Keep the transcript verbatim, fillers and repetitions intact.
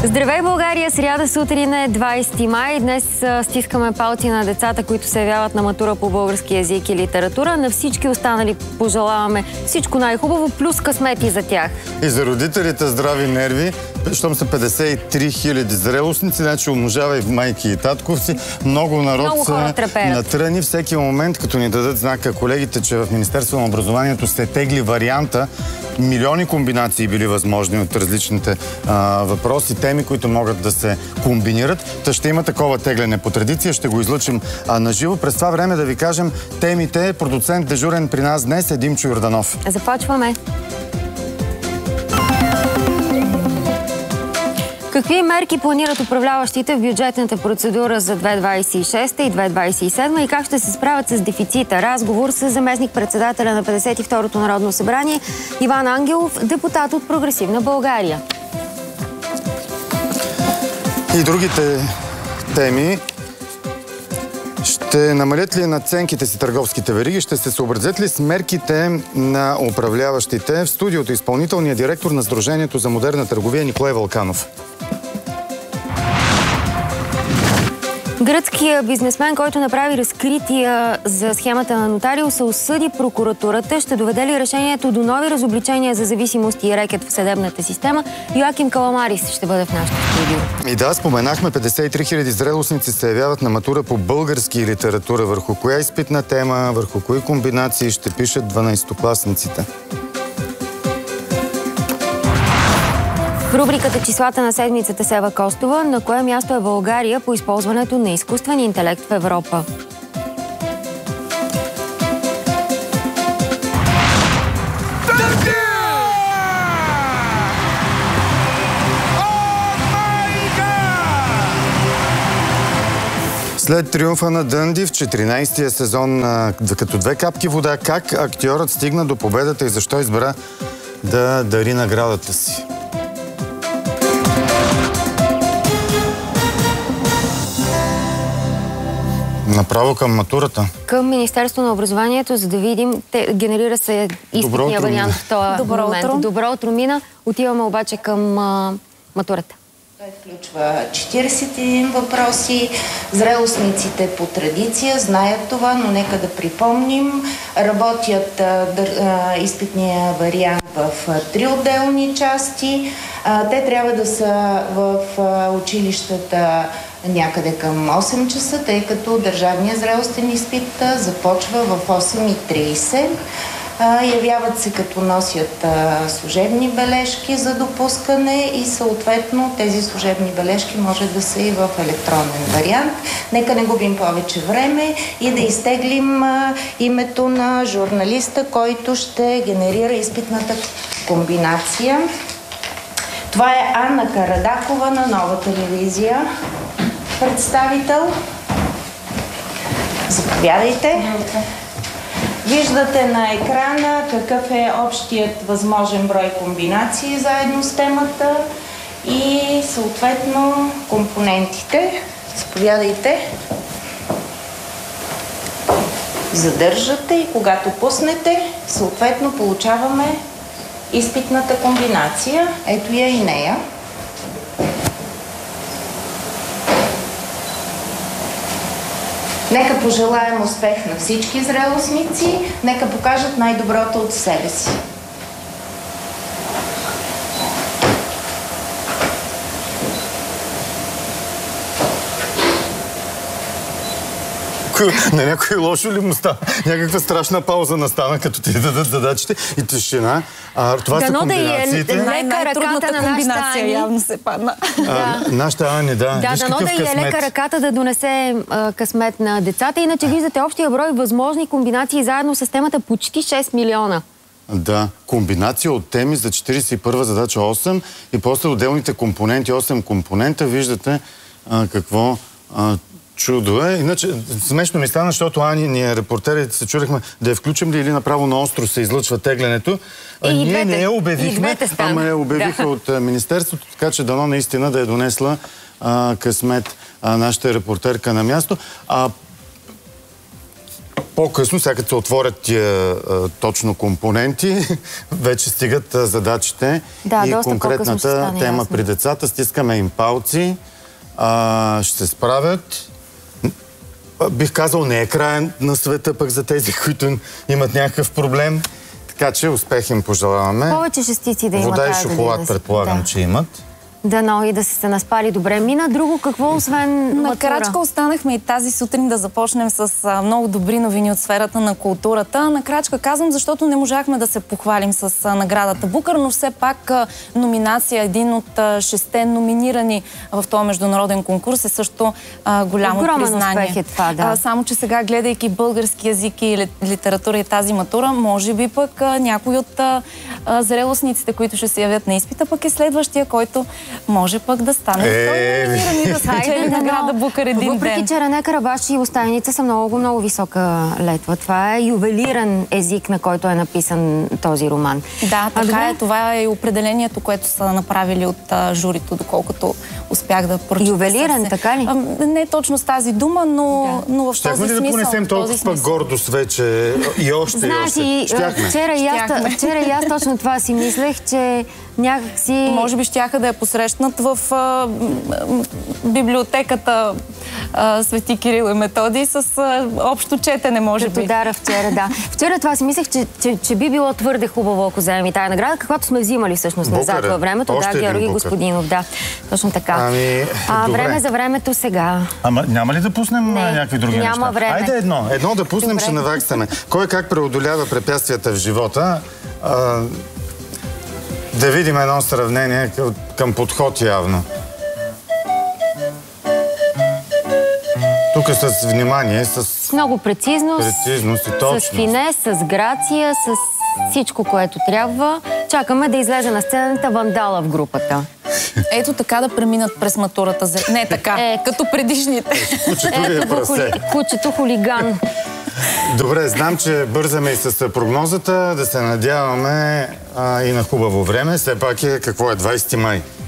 Здравей, България! Сряда сутрин е двайсети май. Днес стискаме палци на децата, които се явяват на матура по български език и литература. На всички останали пожелаваме всичко най-хубаво, плюс късмети за тях. И за родителите здрави нерви, щом са петдесет и три хиляди зрелостници, значи умножавай майки и татковци. Много народ Много хора са натръни. Всеки момент, като ни дадат знака колегите, че в Министерството на образованието се тегли варианта, милиони комбинации били възможни от различните а, въпроси, теми, които могат да се комбинират. Та ще има такова тегляне по традиция, ще го излъчим а, на живо. През това време да ви кажем темите. Продуцент дежурен при нас днес е Димчо Йорданов. Започваме. Какви мерки планират управляващите в бюджетната процедура за две хиляди двайсет и шеста и две хиляди двайсет и седма и как ще се справят с дефицита? Разговор с заместник-председателя на петдесет и второто Народно събрание Иван Ангелов, депутат от Прогресивна България. И другите теми. Ще намалят ли надценките си търговските вериги? Ще се съобразят ли с мерките на управляващите? В студиото изпълнителният директор на Сдружението за модерна търговия Николай Вълканов. Гръцкият бизнесмен, който направи разкрития за схемата на Нотариуса, осъди прокуратурата. Ще доведе ли решението до нови разобличения за зависимости и рекет в съдебната система? Йоаким Каламарис ще бъде в нашото студио. И да, споменахме, петдесет и три хиляди зрелостници се явяват на матура по български литература. Върху коя изпитна тема, върху кои комбинации ще пишат дванайсетокласниците? В рубриката "Числата на седмицата" с Ева Костова, на кое място е България по използването на изкуствен интелект в Европа? След триумфа на Дънди в четиринайсетия сезон на "Като две капки вода", как актьорът стигна до победата и защо избра да дари наградата си? Направо към матурата. Към Министерството на образованието, за да видим, те, генерира се изпитния вариант в този Добро момент. утро. Добро утро, Мина. Отиваме обаче към а, матурата. Той включва четирийсет и един въпроси. Зрелостниците по традиция знаят това, но нека да припомним. Работят а, дър, а, изпитния вариант в а, три отделни части. А, те трябва да са в а, училищата някъде към осем часа, тъй като държавният зрелостен изпит а, започва в осем и трийсет. Uh, явяват се като носят uh, служебни бележки за допускане и съответно тези служебни бележки може да са и в електронен вариант. Нека не губим повече време и да изтеглим uh, името на журналиста, който ще генерира изпитната комбинация. Това е Анна Карадакова на Нова телевизия. Представител. Заповядайте. Виждате на екрана какъв е общият възможен брой комбинации заедно с темата и съответно компонентите. Заповядайте. Задържате и когато пуснете, съответно получаваме изпитната комбинация. Ето я и нея. Нека пожелаем успех на всички зрелостници, нека покажат най-доброто от себе си. На някой лошо ли му става? Някаква страшна пауза настана, като ти дадат задачите и тишина. А, това Дано са комбинациите. Да е лека ръката на нашата Ани. Явно се падна. А, нашата Ани, да. Да, дано да и е лека ръката да донесе а, късмет на децата. Иначе виждате общия брой възможни комбинации заедно с темата почти шест милиона. Да, комбинация от теми за четирийсет и първа задача осем и после отделните компоненти, осем компонента. Виждате а, какво а, чудо е. Иначе смешно ми стана, защото Ани, ние репортерите се чудехме да я включим ли или направо на остро се излъчва теглянето. А, ние двете, не я обявихме, ама я обявиха да. от а, Министерството, така че дано наистина да е донесла а, късмет а, нашата репортерка на място. А, по-късно, сега като се отворят тия а, точно компоненти, вече стигат а, задачите да, и конкретната тема ясно. При децата. Стискаме им палци, а, ще се справят. Бих казал, не е краен на света пък за тези, които имат някакъв проблем. Така че успех им пожелаваме. Повече шестици да имат. Вода и шоколад, да предполагам, да. че имат. Дано и да се наспали добре. Мина друго какво, освен на крачка останахме и тази сутрин да започнем с а, много добри новини от сферата на културата. На крачка казвам, защото не можахме да се похвалим с а, наградата Букър, но все пак а, номинация, един от а, шесте номинирани в този международен конкурс е също а, голямо Огромен признание. успех е това, да. А, само, че сега, гледайки български език и литература и тази матура, може би пък а, някой от а, а, зрелостниците, които ще се явят на изпита, пък е следващия, който може пък да стане е, номиниран и да спечели награда Букър един ден. Въпреки, че Рене Карабаш и Остайница са много, много висока летва. Това е ювелирен език, на който е написан този роман. Да, така е. Това е и определението, което са направили от а, журито, доколкото успях да прочета. Ювелирен, така ли? А, не точно с тази дума, но, да. но в Щяхме този ли да смисъл. понесем толкова гордост вече и още Знаеш, и още? Щяхме. Вчера, и аз, вчера и аз точно това си мислех, че някакси... Може би щяха да я посрещнат в а, библиотеката а, Свети Кирил и Методий с а, общо четене, може Като би. дара вчера, да. Вчера това си мислех, че, че, че би било твърде хубаво, ако вземем и тая награда, каквато сме взимали всъщност назад във времето. Още да, Георги Букър. Господинов, да. Точно така. Ами, а, добре. време за времето сега. Ама няма ли да пуснем Не, някакви други няма неща? време. Айде едно. Едно да пуснем, Добре. ще наваксаме. Кой как преодолява препятствията в живота? А, да видим едно сравнение към, към подход явно. Тук с внимание, с... С много прецизност, Прецизност и точност. с финес, с грация, с всичко, което трябва. Чакаме да излезе на сцената вандала в групата. Ето така да преминат през матурата. Не така, Е. като предишните. Кучето ли е Ето го прасе? хули... кучето хулиган. Добре, знам, че бързаме и с прогнозата, да се надяваме а, и на хубаво време. Все пак е, какво е, двайсети май.